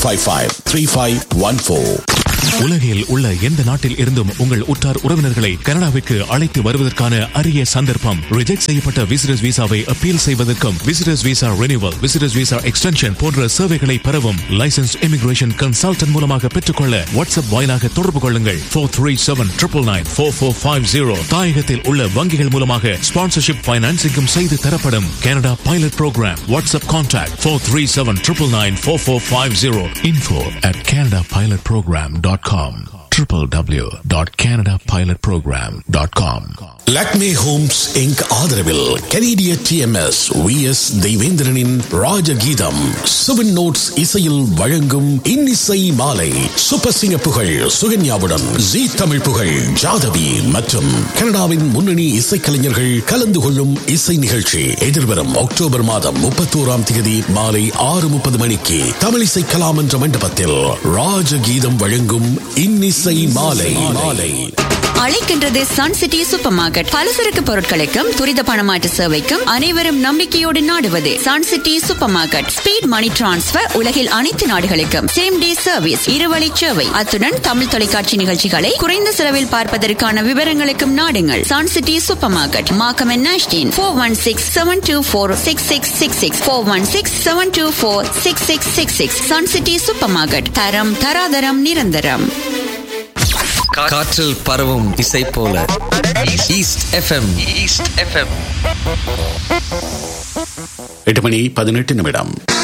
553514. உலகில் உள்ள எந்த நாட்டில் இருந்தும் உங்கள் உற்றார் உறவினர்களை கனடாவிற்கு அழைத்து வருவதற்கான அரிய சந்தர்ப்பம். ரிஜெக்ட் செய்யப்பட்ட விசிட்டர்ஸ் விசாவை அப்பீல் செய்வதற்கும், visitors visa renewal, visitors visa extension போன்ற சேவைகளை பெறவும் லைசன்ஸ் இமிகிரேஷன் கன்சல்டன்ட் மூலமாக பெற்றுக்கொள்ள வாட்ஸ்அப் வாயிலாக தொடர்பு கொள்ளுங்கள். 437-999-4450. தாயகத்தில் உள்ள வங்கிகள் மூலமாக ஸ்பான்சர்ஷிப் பைனான்சிங்கும் செய்து தரப்படும். Canada pilot program. WhatsApp contact 437-999-4450. info@canadapilotprogram.com. www.canadapilotprogram.com. Lakme Holmes Inc ஆதரவில் கனேடிய TMS VS தெய்வேந்திரனின் ராஜகீதம் 7 நோட்ஸ் இசையில் வழங்கும் இன்னிசை மாலை. சூப்பர் சிங்கர் புகழ் சுகன்யாவுடன் ஜி தமிழ் புகழ் ஜாதவி மற்றும் கனடாவின் முன்னணி இசைக்கலைஞர்கள் கலந்து கொள்ளும் இசை நிகழ்ச்சி எதிர்வரும் அக்டோபர் மாதம் 31ஆம் தேதி மாலை 6:30 மணிக்கு தமிழிசை கலாமன்ற மண்டபத்தில் ராஜகீதம் வழங்கும் இன்னிசை மாலை. அழைக்கின்றது சன் சிட்டி சூப்பர் மார்க்கெட். பலசரக்கு பொருட்களுக்கும் துரித பணமாற்று சேவைக்கும் அனைவரும் நம்பிக்கையோடு நாடுவது Sun city super market. Speed மணி டிரான்ஸ்பர் உலகில் அனைத்து நாடுகளுக்கும் சேம் டே சர்வீஸ், இருவழி சேவை. அத்துடன் தமிழ் தொலைக்காட்சி நிகழ்ச்சிகளை குறைந்த செலவில் பார்ப்பதற்கான விவரங்களுக்கும் நாடுங்கள் Sun city super market. Markham and நாஷ்டின் 416-724-6666 416-724-6666. Sun city super market. தரம் தராதரம் நிரந்தரம். காற்றில் பரவும் இசை போல ஈஸ்ட் FM. 8:18 நிமிடம்.